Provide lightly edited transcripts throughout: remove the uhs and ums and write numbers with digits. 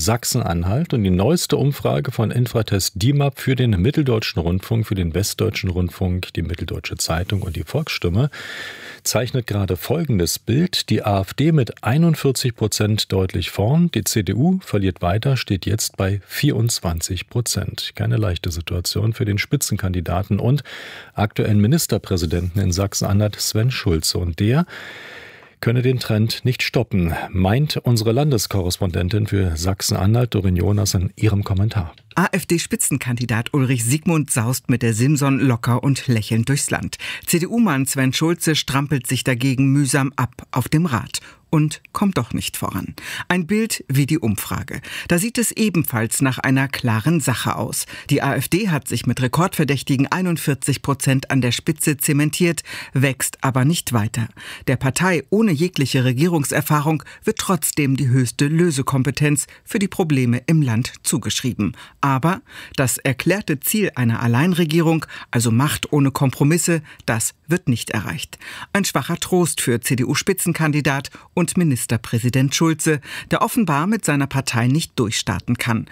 Sachsen-Anhalt und die neueste Umfrage von Infratest DIMAP für den Mitteldeutschen Rundfunk, für den Westdeutschen Rundfunk, die Mitteldeutsche Zeitung und die Volksstimme zeichnet gerade folgendes Bild. Die AfD mit 41% deutlich vorn, die CDU verliert weiter, steht jetzt bei 24%. Keine leichte Situation für den Spitzenkandidaten und aktuellen Ministerpräsidenten in Sachsen-Anhalt Sven Schulze. Und der könne den Trend nicht stoppen, meint unsere Landeskorrespondentin für Sachsen-Anhalt, Doreen Jonas, in ihrem Kommentar. AfD-Spitzenkandidat Ulrich Siegmund saust mit der Simson locker und lächelnd durchs Land. CDU-Mann Sven Schulze strampelt sich dagegen mühsam ab auf dem Rad und kommt doch nicht voran. Ein Bild wie die Umfrage. Da sieht es ebenfalls nach einer klaren Sache aus. Die AfD hat sich mit rekordverdächtigen 41% an der Spitze zementiert, wächst aber nicht weiter. Der Partei ohne jegliche Regierungserfahrung wird trotzdem die höchste Lösekompetenz für die Probleme im Land zugeschrieben. Aber das erklärte Ziel einer Alleinregierung, also Macht ohne Kompromisse, das wird nicht erreicht. Ein schwacher Trost für CDU-Spitzenkandidat und Ministerpräsident Schulze, der offenbar mit seiner Partei nicht durchstarten kann.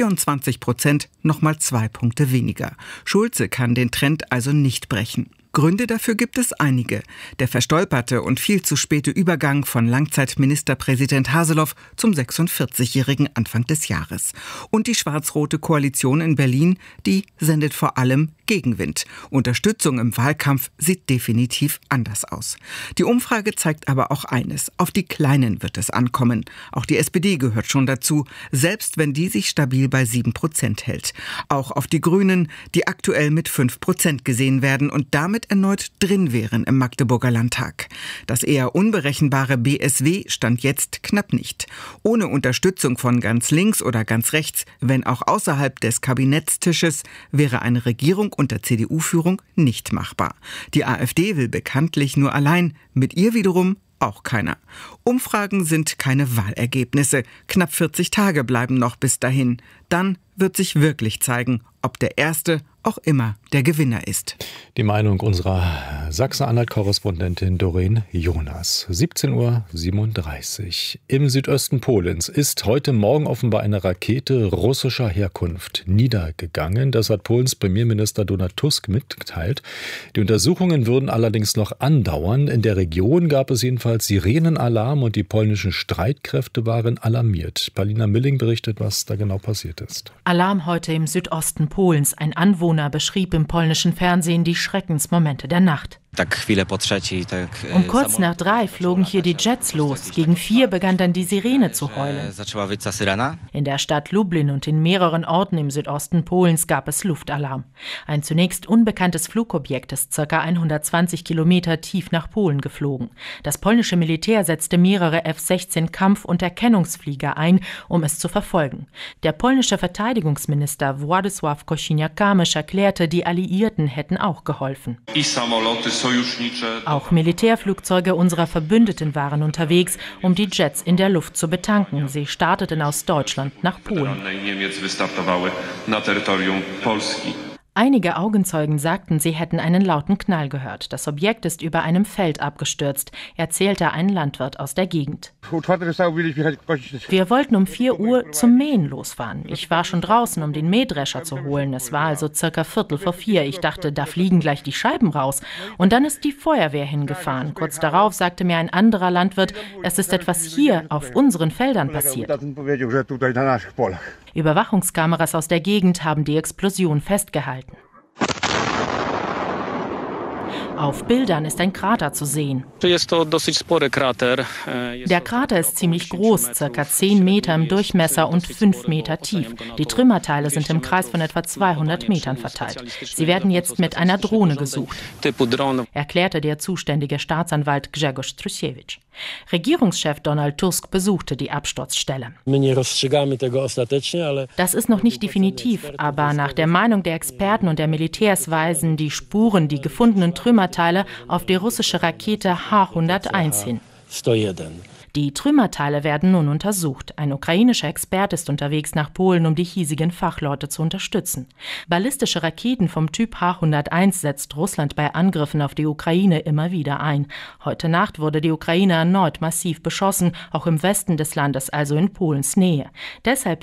24%, nochmal 2 Punkte weniger. Schulze kann den Trend also nicht brechen. Gründe dafür gibt es einige. Der verstolperte und viel zu späte Übergang von Langzeitministerpräsident Haseloff zum 46-jährigen Anfang des Jahres. Und die schwarz-rote Koalition in Berlin, die sendet vor allem Gegenwind. Unterstützung im Wahlkampf sieht definitiv anders aus. Die Umfrage zeigt aber auch eines: Auf die Kleinen wird es ankommen. Auch die SPD gehört schon dazu, selbst wenn die sich stabil bei 7% hält. Auch auf die Grünen, die aktuell mit 5% gesehen werden und damit erneut drin wären im Magdeburger Landtag. Das eher unberechenbare BSW stand jetzt knapp nicht. Ohne Unterstützung von ganz links oder ganz rechts, wenn auch außerhalb des Kabinettstisches, wäre eine Regierung unter CDU-Führung nicht machbar. Die AfD will bekanntlich nur allein, mit ihr wiederum auch keiner. Umfragen sind keine Wahlergebnisse. Knapp 40 Tage bleiben noch bis dahin. Dann wird sich wirklich zeigen, ob der Erste auch immer der Gewinner ist. Die Meinung unserer Sachsen-Anhalt-Korrespondentin Doreen Jonas. 17:37 Uhr. Im Südosten Polens ist heute Morgen offenbar eine Rakete russischer Herkunft niedergegangen. Das hat Polens Premierminister Donald Tusk mitgeteilt. Die Untersuchungen würden allerdings noch andauern. In der Region gab es jedenfalls Sirenenalarm und die polnischen Streitkräfte waren alarmiert. Paulina Milling berichtet, was da genau passiert ist. Alarm heute im Südosten Polens. Ein Anwohner beschrieb im polnischen Fernsehen die Schreckensmomente der Nacht. Um kurz nach 3 flogen hier die Jets los. Gegen 4 begann dann die Sirene zu heulen. In der Stadt Lublin und in mehreren Orten im Südosten Polens gab es Luftalarm. Ein zunächst unbekanntes Flugobjekt ist ca. 120 Kilometer tief nach Polen geflogen. Das polnische Militär setzte mehrere F-16 Kampf- und Erkennungsflieger ein, um es zu verfolgen. Der polnische Verteidigungsminister Władysław Kosiniak-Kamysz erklärte, die Alliierten hätten auch geholfen. Auch Militärflugzeuge unserer Verbündeten waren unterwegs, um die Jets in der Luft zu betanken. Sie starteten aus Deutschland nach Polen. Einige Augenzeugen sagten, sie hätten einen lauten Knall gehört. Das Objekt ist über einem Feld abgestürzt, erzählte ein Landwirt aus der Gegend. Wir wollten um 4 Uhr zum Mähen losfahren. Ich war schon draußen, um den Mähdrescher zu holen. Es war also circa 3:45. Ich dachte, da fliegen gleich die Scheiben raus. Und dann ist die Feuerwehr hingefahren. Kurz darauf sagte mir ein anderer Landwirt, es ist etwas hier auf unseren Feldern passiert. Überwachungskameras aus der Gegend haben die Explosion festgehalten. Auf Bildern ist ein Krater zu sehen. Der Krater ist ziemlich groß, ca. 10 Meter im Durchmesser und 5 Meter tief. Die Trümmerteile sind im Kreis von etwa 200 Metern verteilt. Sie werden jetzt mit einer Drohne gesucht, erklärte der zuständige Staatsanwalt Grzegorz Trusiewicz. Regierungschef Donald Tusk besuchte die Absturzstelle. Das ist noch nicht definitiv, aber nach der Meinung der Experten und der Militärs weisen die Spuren, die gefundenen Trümmerteile, auf die russische Rakete H-101 hin. Die Trümmerteile werden nun untersucht. Ein ukrainischer Experte ist unterwegs nach Polen, um die hiesigen Fachleute zu unterstützen. Ballistische Raketen vom Typ H-101 setzt Russland bei Angriffen auf die Ukraine immer wieder ein. Heute Nacht wurde die Ukraine erneut massiv beschossen, auch im Westen des Landes, also in Polens Nähe. Deshalb